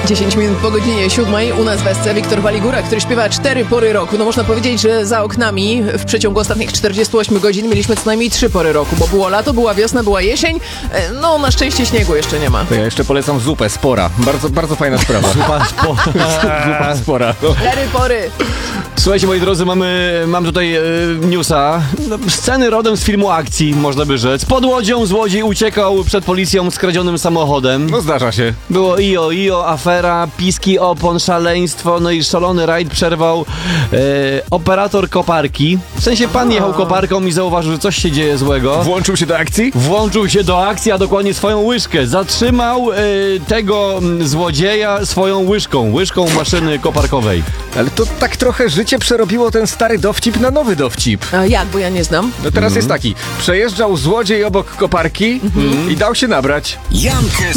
10 minut po godzinie 7 u nas w SC Wiktor Waligura, który śpiewa 4 pory roku. No można powiedzieć, że za oknami w przeciągu ostatnich 48 godzin mieliśmy co najmniej 3 pory roku, bo było lato, była wiosna, była jesień. No na szczęście śniegu jeszcze nie ma. To ja jeszcze polecam zupę spora. Bardzo, bardzo fajna sprawa. Zupa spora. 4 pory. Słuchajcie, moi drodzy, mam tutaj newsa. Sceny rodem z filmu akcji, można by rzec. Pod łodzią złodziej uciekał przed policją skradzionym samochodem. No zdarza się. Było ijo, afera, piski opon, szaleństwo, no i szalony rajd przerwał operator koparki. W sensie pan jechał koparką i zauważył, że coś się dzieje złego. Włączył się do akcji? Włączył się do akcji, a dokładnie swoją łyżkę. Zatrzymał tego złodzieja swoją łyżką maszyny koparkowej. Ale to tak trochę życie przerobiło ten stary dowcip na nowy dowcip. A jak, bo ja nie znam. No teraz jest taki. Przejeżdżał złodziej obok koparki i dał się nabrać. Jankę